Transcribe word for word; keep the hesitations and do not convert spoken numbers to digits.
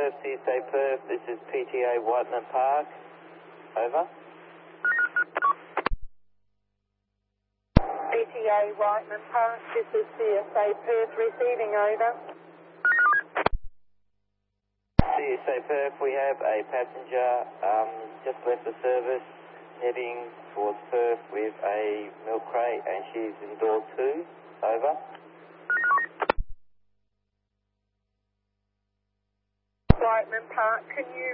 Perth, C S A Perth, this is P T A Whiteman Park. Over. P T A Whiteman Park, this is C S A Perth receiving, over. C S A Perth, we have a passenger um, just left the service heading towards Perth with a milk crate and she's in door two. Over. Whiteman Park, can you